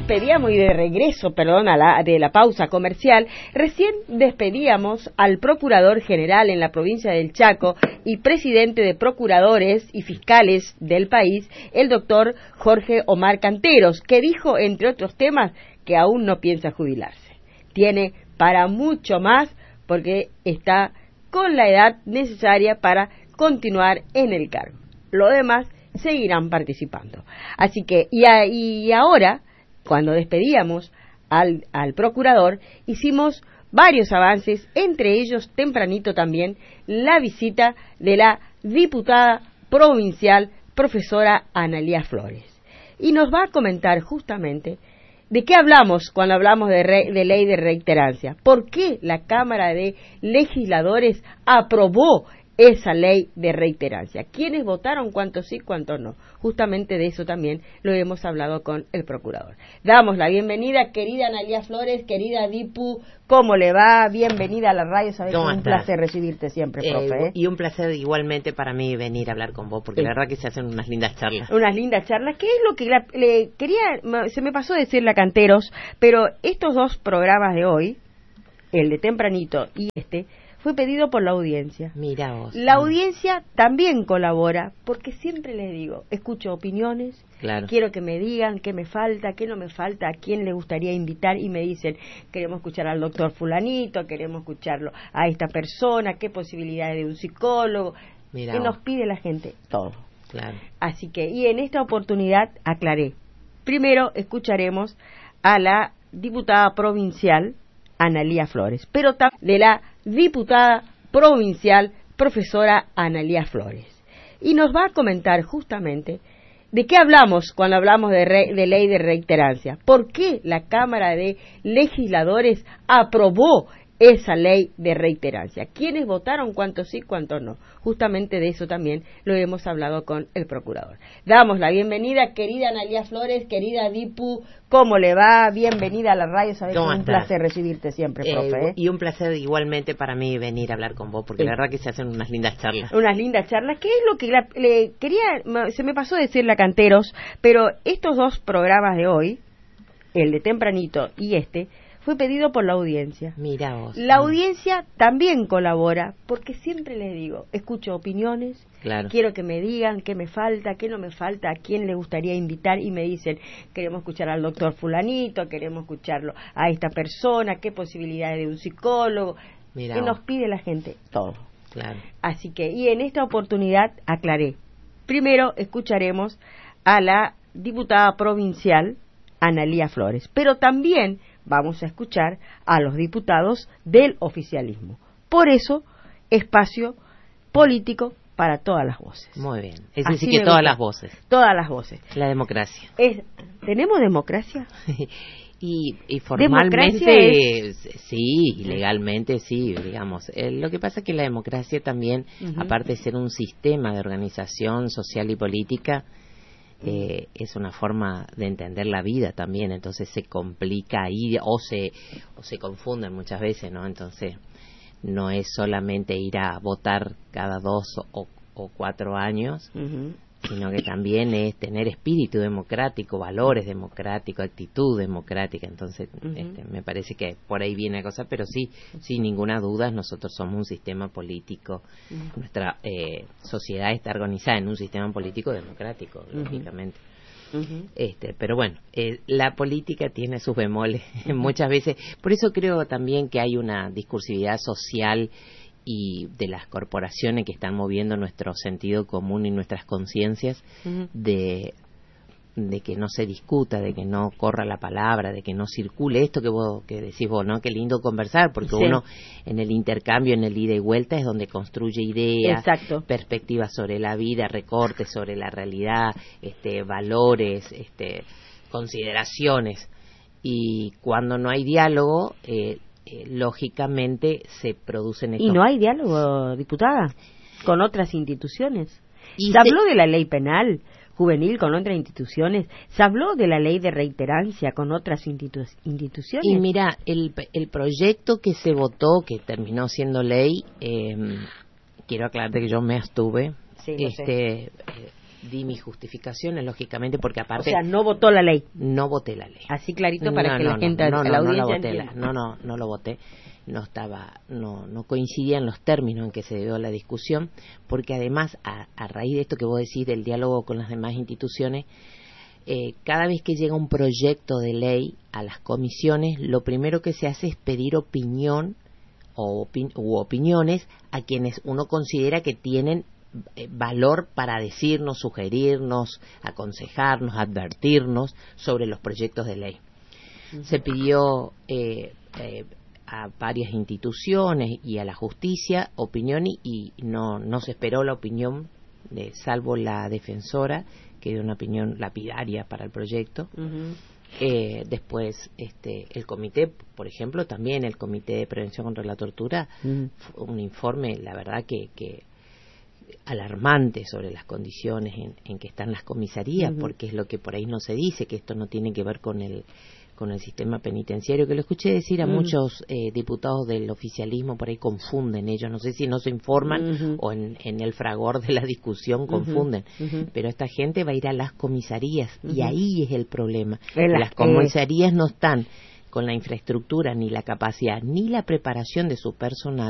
despedíamos, y de regreso, perdón, de la pausa comercial, recién despedíamos al Procurador General en la provincia del Chaco y presidente de procuradores y fiscales del país, el doctor Jorge Omar Canteros, que dijo, entre otros temas, que aún no piensa jubilarse. Tiene para mucho más, porque está con la edad necesaria para continuar en el cargo. Lo demás seguirán participando. Así que, y ahora, cuando despedíamos al procurador, hicimos varios avances, entre ellos tempranito también la visita de la diputada provincial profesora Analía Flores. Y nos va a comentar justamente de qué hablamos cuando hablamos de ley de reiterancia. ¿Por qué la Cámara de Legisladores aprobó esa ley de reiterancia? ¿Quiénes votaron? ¿Cuántos sí, cuántos no? Justamente de eso también lo hemos hablado con el procurador. Damos la bienvenida, querida Analía Flores, querida Dipu, ¿cómo le va? Bienvenida a la radio, sabes que es un placer recibirte siempre, profe. Y un placer igualmente para mí venir a hablar con vos, porque la verdad que se hacen unas lindas charlas. Unas lindas charlas. ¿Qué es lo que le quería? Se me pasó decirle a Canteros, pero estos dos programas de hoy, el de tempranito y fue pedido por la audiencia. Mira vos. La audiencia también colabora, porque siempre les digo, escucho opiniones, claro. Quiero que me digan qué me falta, qué no me falta, a quién le gustaría invitar, y me dicen, queremos escuchar al doctor fulanito, queremos escucharlo a esta persona, qué posibilidades de un psicólogo. Mira que vos. nos pide la gente todo. Claro. Así que, y en esta oportunidad aclaré. Primero escucharemos a la diputada provincial Analía Flores, pero también de la diputada provincial profesora Analía Flores. Y nos va a comentar justamente de qué hablamos cuando hablamos de ley de reiterancia. ¿Por qué la Cámara de Legisladores aprobó esa ley de reiterancia? ¿Quiénes votaron? ¿Cuántos sí, cuántos no? Justamente de eso también lo hemos hablado con el procurador. Damos la bienvenida, querida Analía Flores, querida Dipu, ¿cómo le va? Bienvenida a la radio, sabes que es un placer recibirte siempre, profe. Y un placer igualmente para mí venir a hablar con vos, porque la verdad que se hacen unas lindas charlas. Unas lindas charlas. ¿Qué es lo que le quería? Se me pasó decirle a Canteros, pero estos dos programas de hoy, el de tempranito y fue pedido por la audiencia. Mira vos. La audiencia también colabora, porque siempre les digo, escucho opiniones, claro. Quiero que me digan qué me falta, qué no me falta, a quién le gustaría invitar, y me dicen, queremos escuchar al doctor fulanito, queremos escucharlo a esta persona, qué posibilidades de un psicólogo. Mira que vos. nos pide la gente todo. Claro. Así que, y en esta oportunidad aclaré. Primero escucharemos a la diputada provincial Analía Flores, pero también vamos a escuchar a los diputados del oficialismo. Por eso, espacio político para todas las voces. Muy bien. Es decir, que todas las voces. Todas las voces. La democracia. ¿Tenemos democracia? Y formalmente sí, y Sí. legalmente sí, digamos. Lo que pasa es que la democracia también, aparte de ser un sistema de organización social y política, es una forma de entender la vida también, entonces se complica ahí o se confunden muchas veces, ¿no? Entonces no es solamente ir a votar cada 2 o 4 años, sino que también es tener espíritu democrático, valores democráticos, actitud democrática. Entonces me parece que por ahí viene la cosa, pero sí, sin ninguna duda nosotros somos un sistema político, nuestra sociedad está organizada en un sistema político democrático, lógicamente. Pero bueno, la política tiene sus bemoles muchas veces, por eso creo también que hay una discursividad social y de las corporaciones que están moviendo nuestro sentido común y nuestras conciencias de que no se discuta, de que no corra la palabra, de que no circule esto que decís vos, ¿no? Qué lindo conversar, porque uno en el intercambio, en el ida y vuelta es donde construye ideas, perspectivas sobre la vida, recortes sobre la realidad, valores, consideraciones. Y cuando no hay diálogo, lógicamente se producen estos... ¿Y no hay diálogo, diputada, con otras instituciones? Se habló de la ley penal juvenil con otras instituciones, se habló de la ley de reiterancia con otras instituciones. Y mira, el proyecto que se votó, que terminó siendo ley, quiero aclararte que yo me abstuve, di mis justificaciones, lógicamente, porque aparte... O sea, no votó la ley. No voté la ley. Así clarito para que la gente, la audiencia entienda. No lo voté. No coincidían los términos en que se dio la discusión, porque además, a raíz de esto que vos decís del diálogo con las demás instituciones, cada vez que llega un proyecto de ley a las comisiones, lo primero que se hace es pedir opinión u opiniones a quienes uno considera que tienen valor para decirnos, sugerirnos, aconsejarnos, advertirnos sobre los proyectos de ley. Se pidió a varias instituciones y a la justicia opinión y no se esperó la opinión, salvo la defensora, que dio una opinión lapidaria para el proyecto. Después el comité, por ejemplo, también el Comité de Prevención contra la Tortura, un informe, la verdad que alarmante sobre las condiciones en que están las comisarías, porque es lo que por ahí no se dice, que esto no tiene que ver con el sistema penitenciario, que lo escuché decir a muchos diputados del oficialismo, por ahí confunden ellos, no sé si no se informan o en el fragor de la discusión confunden, pero esta gente va a ir a las comisarías y ahí es el problema. Las comisarías no están con la infraestructura, ni la capacidad, ni la preparación de su personal